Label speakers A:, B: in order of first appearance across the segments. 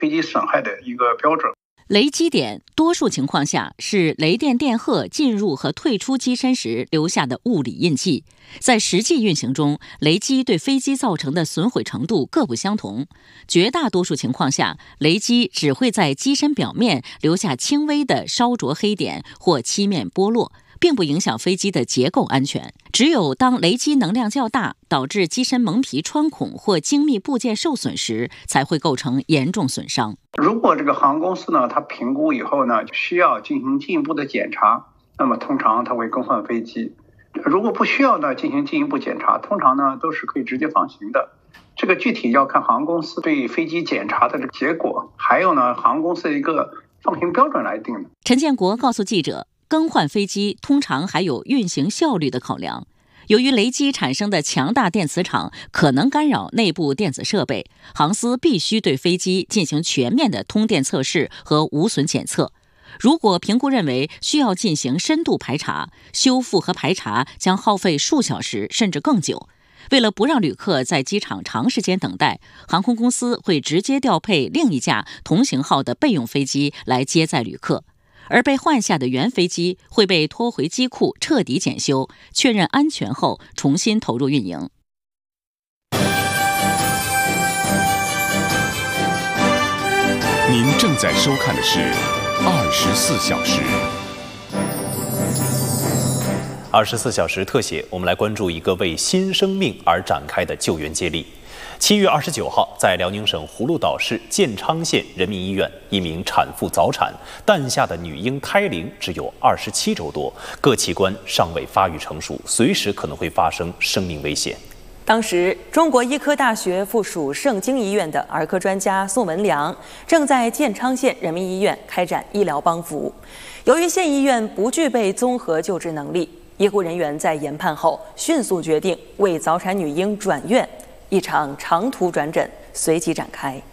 A: 飞机损害的一个标准。
B: 雷击点多数情况下是雷电电荷进入和退出机身时留下的物理印记。在实际运行中，雷击对飞机造成的损毁程度各不相同。绝大多数情况下，雷击只会在机身表面留下轻微的烧灼黑点或漆面剥落，并不影响飞机的结构安全。只有当雷击能量较大，导致机身蒙皮穿孔或精密部件受损时，才会构成严重损伤。
A: 如果这个航空公司呢，它评估以后呢，需要进行进一步的检查，那么通常它会更换飞机。如果不需要呢进行进一步检查，通常呢都是可以直接放行的。这个具体要看航空公司对飞机检查的这个结果，还有呢航空公司的一个放行标准来定的。
B: 陈建国告诉记者，更换飞机通常还有运行效率的考量。由于雷击产生的强大电磁场可能干扰内部电子设备，航司必须对飞机进行全面的通电测试和无损检测。如果评估认为需要进行深度排查，修复和排查将耗费数小时甚至更久。为了不让旅客在机场长时间等待，航空公司会直接调配另一架同型号的备用飞机来接载旅客。而被换下的原飞机会被拖回机库彻底检修，确认安全后重新投入运营。
C: 您正在收看的是24小时。24小时特写，我们来关注一个为新生命而展开的救援接力。7月29号，在辽宁省葫芦岛市建昌县人民医院，一名产妇早产，诞下的女婴胎龄只有27周多，各器官尚未发育成熟，随时可能会发生生命危险。
D: 当时，中国医科大学附属盛京医院的儿科专家宋文良正在建昌县人民医院开展医疗帮扶。由于县医院不具备综合救治能力，医护人员在研判后迅速决定为早产女婴转院。一场长途转诊随即展开。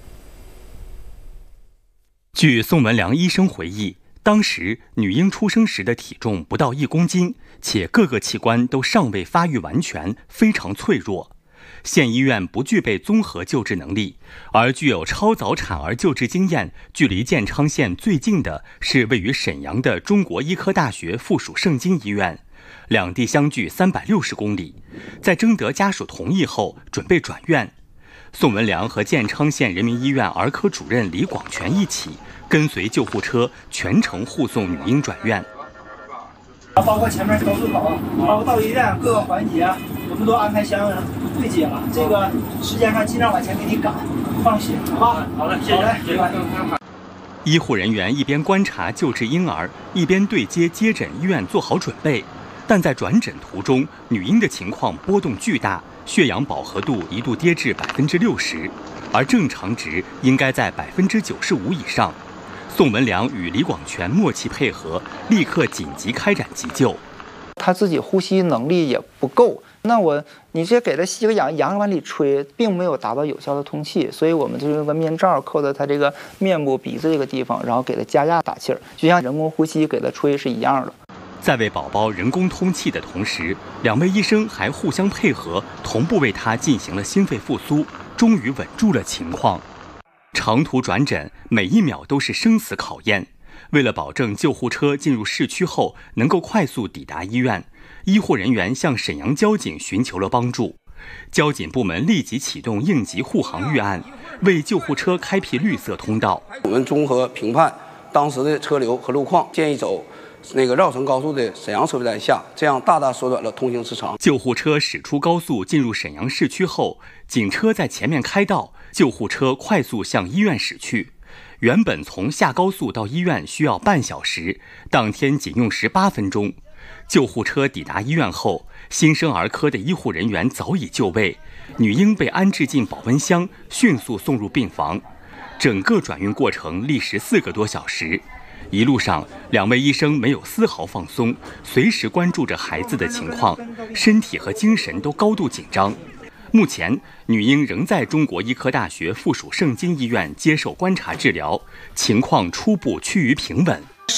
E: 据宋文良医生回忆，当时女婴出生时的体重不到1公斤，且各个器官都尚未发育完全，非常脆弱。县医院不具备综合救治能力，而具有超早产儿救治经验、距离建昌县最近的是位于沈阳的中国医科大学附属盛京医院。两地相距360公里，在征得家属同意后，准备转院。宋文良和建昌县人民医院儿科主任李广全一起跟随救护车全程护送女婴转院。
F: 包括前面高速口，包括到医院各个环节，我们都安排相应对接了。这个时间上尽量往前给你赶，放心，好吧？好嘞，谢谢。
E: 医护人员一边观察救治婴儿，一边对接接诊医院做好准备。但在转诊途中，女婴的情况波动巨大，血氧饱和度一度跌至60%，而正常值应该在95%以上。宋文良与李广全默契配合，立刻紧急开展急救。
G: 他自己呼吸能力也不够，那你这给他吸个氧往里吹，并没有达到有效的通气，所以我们就用个面罩扣在他这个面部、鼻子这个地方，然后给他加压打气儿，就像人工呼吸给他吹是一样的。
E: 在为宝宝人工通气的同时，两位医生还互相配合，同步为他进行了心肺复苏，终于稳住了情况。长途转诊，每一秒都是生死考验。为了保证救护车进入市区后能够快速抵达医院，医护人员向沈阳交警寻求了帮助。交警部门立即启动应急护航预案，为救护车开辟绿色通道。
H: 我们综合评判当时的车流和路况，建议走绕城高速的沈阳车站下，这样大大缩短了通行时长。
E: 救护车驶出高速进入沈阳市区后，警车在前面开道，救护车快速向医院驶去。原本从下高速到医院需要半小时，当天仅用18分钟。救护车抵达医院后，新生儿科的医护人员早已就位，女婴被安置进保温箱，迅速送入病房。整个转运过程历时4个多小时。一路上，两位医生没有丝毫放松，随时关注着孩子的情况，身体和精神都高度紧张。目前，女婴仍在中国医科大学附属盛京医院接受观察治疗，情况初步趋于平稳。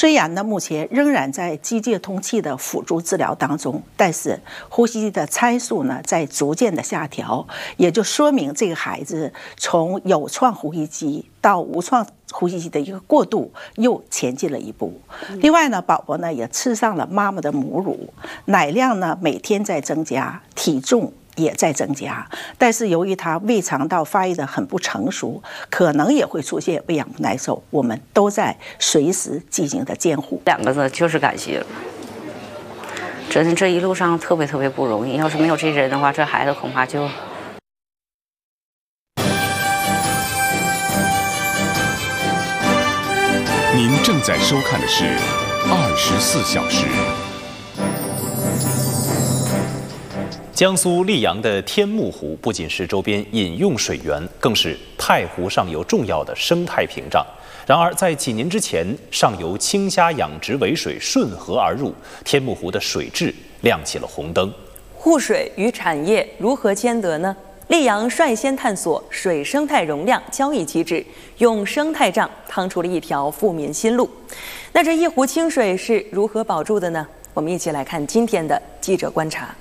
I: 虽然呢目前仍然在机械通气的辅助治疗当中，但是呼吸的参数呢在逐渐的下调，也就说明这个孩子从有创呼吸机到无创呼吸机的一个过渡又前进了一步。另外呢，宝宝呢也吃上了妈妈的母乳，奶量呢每天在增加，体重也在增加，但是由于他胃肠道发育的很不成熟，可能也会出现喂养不耐受，我们都在随时进行的监护。
J: 2个字就是感谢。真的这一路上特别不容易，要是没有这些人的话，这孩子恐怕就……
K: 您正在收看的是24小时。
C: 江苏溧阳的天目湖不仅是周边饮用水源，更是太湖上游重要的生态屏障。然而，在几年之前，上游青虾养殖围水顺河而入，天目湖的水质亮起了红灯。
D: 护水与产业如何兼得呢？溧阳率先探索水生态容量交易机制，用生态账趟出了一条富民新路。那这一湖清水是如何保住的呢？我们一起来看今天的记者观察。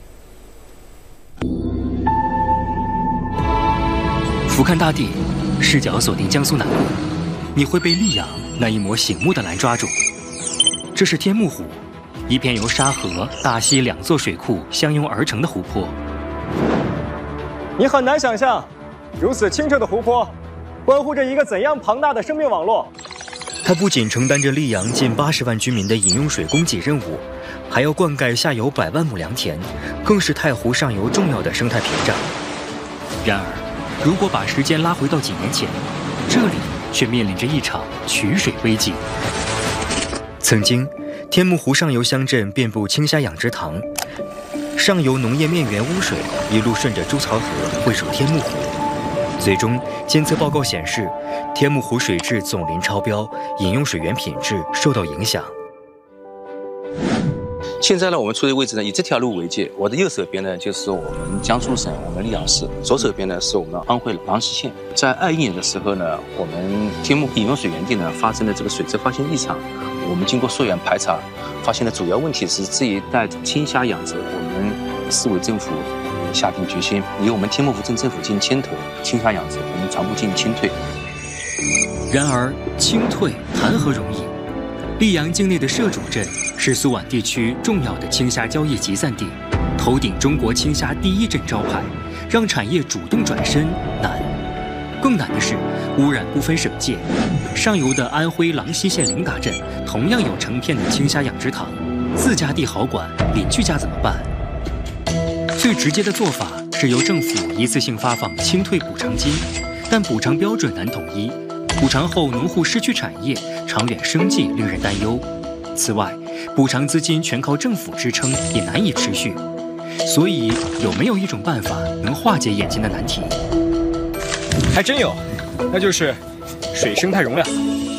E: 俯瞰大地，视角锁定江苏南部，你会被溧阳那一抹醒目的蓝抓住。这是天目湖，一片由沙河、大溪2座水库相拥而成的湖泊。
L: 你很难想象，如此清澈的湖泊，关乎着一个怎样庞大的生命网络。
E: 它不仅承担着溧阳近80万居民的饮用水供给任务，还要灌溉下游100万亩良田，更是太湖上游重要的生态屏障。然而，如果把时间拉回到几年前，这里却面临着一场取水危机。曾经，天目湖上游乡镇遍布青虾养殖塘，上游农业面源污水一路顺着朱槽河汇入天目湖，最终监测报告显示，天目湖水质总磷超标，饮用水源品质受到影响。
M: 现在呢，我们处的位置呢，以这条路为界，我的右手边呢就是我们江苏省我们溧阳市，左手边呢是我们安徽郎溪县。在21年的时候呢，我们天目饮用水源地呢发生了这个水质发现异常，我们经过溯源排查，发现的主要问题是这一带青虾养殖，我们市委政府下定决心，由我们天目湖镇政府进行牵头，青虾养殖我们全部进行清退。
E: 然而，清退谈何容易？溧阳境内的社主镇是苏皖地区重要的青虾交易集散地，头顶中国青虾第一镇招牌，让产业主动转身难。更难的是，污染不分省界，上游的安徽郎溪县临达镇同样有成片的青虾养殖塘，自家地好管，邻居家怎么办？最直接的做法是由政府一次性发放清退补偿金，但补偿标准难统一，补偿后农户失去产业，长远生计令人担忧。此外，补偿资金全靠政府支撑也难以持续。所以，有没有一种办法能化解眼前的难题？
L: 还真有，那就是水生态容量。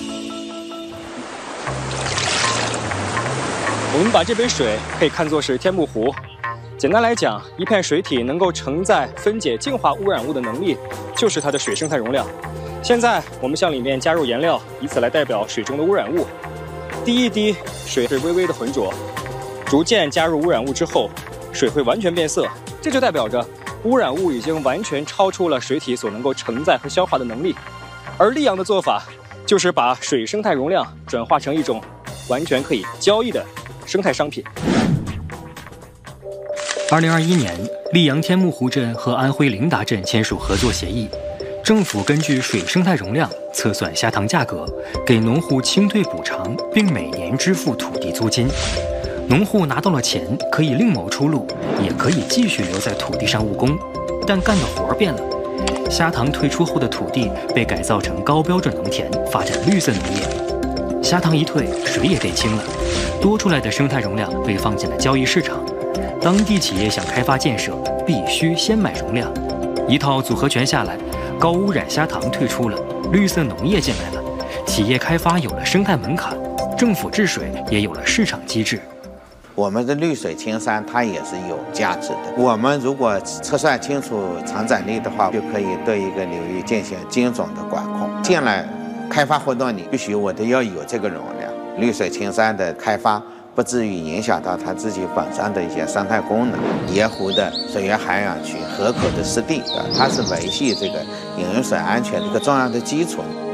L: 我们把这杯水可以看作是天目湖。简单来讲，一片水体能够承载、分解、净化污染物的能力，就是它的水生态容量。现在我们向里面加入颜料，以此来代表水中的污染物。滴一滴水会微微的浑浊，逐渐加入污染物之后，水会完全变色，这就代表着污染物已经完全超出了水体所能够承载和消化的能力。而溧阳的做法就是把水生态容量转化成一种完全可以交易的生态商品。
E: 2021年，溧阳天目湖镇和安徽临达镇签署合作协议，政府根据水生态容量测算虾塘价格，给农户清退补偿，并每年支付土地租金。农户拿到了钱，可以另谋出路，也可以继续留在土地上务工，但干的活变了。虾塘退出后的土地被改造成高标准农田，发展绿色农业。虾塘一退，水也被清了，多出来的生态容量被放进了交易市场。当地企业想开发建设，必须先买容量。一套组合拳下来，高污染虾塘退出了，绿色农业进来了，企业开发有了生态门槛，政府治水也有了市场机制。
N: 我们的绿水青山它也是有价值的。我们如果测算清楚承载力的话，就可以对一个流域进行精准的管控。进来开发活动，你必须我都要有这个容量。 绿水青山的开发不至于影响到它自己本身的一些生态功能。盐湖的水源涵养区、河口的湿地，它是维系这个饮用水安全的一个重要的基础。